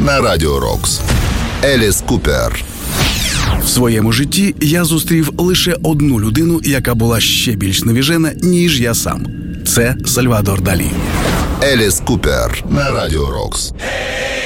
на Радіо Рокс. Еліс Купер. В своєму житті я зустрів лише одну людину, яка була ще більш навіжена, ніж я сам. Це Сальвадор Далі. Еліс Купер на Радіо Рокс.